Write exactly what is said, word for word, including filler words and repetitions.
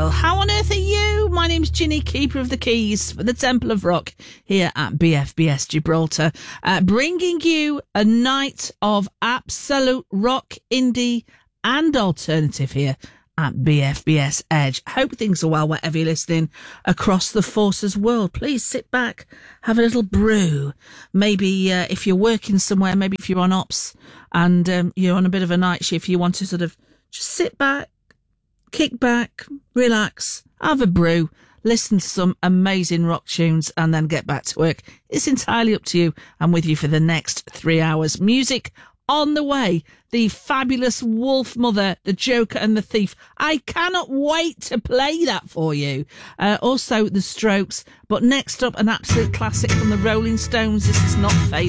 Well, how on earth are you? My name's Ginny, keeper of the keys for the Temple of Rock here at B F B S Gibraltar, uh, bringing you a night of absolute rock, indie and alternative here at B F B S Edge. Hope things are well wherever you're listening across the Forces world. Please sit back, have a little brew. Maybe uh, if you're working somewhere, maybe if you're on ops and um, you're on a bit of a night shift, you want to sort of just sit back, kick back, relax, have a brew, listen to some amazing rock tunes and then get back to work. It's entirely up to you. I'm with you for the next three hours. Music on the way. The fabulous Wolf Mother, The Joker and the Thief. I cannot wait to play that for you. Uh, also, The Strokes. But next up, an absolute classic from the Rolling Stones. This is Not Fade.